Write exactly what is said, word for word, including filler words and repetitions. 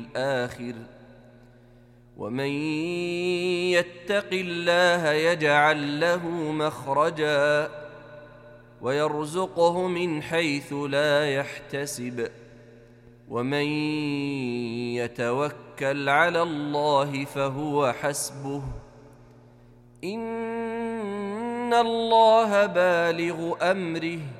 الآخر. ومن يتق الله يجعل له مخرجا ويرزقه من حيث لا يحتسب ومن يتوكل على الله فهو حسبه إن الله بالغ أمره